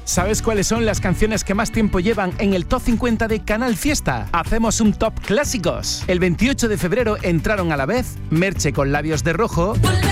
¿Sabes cuáles son las canciones que más tiempo llevan en el Top 50 de Canal Fiesta? Hacemos un Top Clásicos. El 28 de febrero entraron a la vez Merche con Labios de Rojo,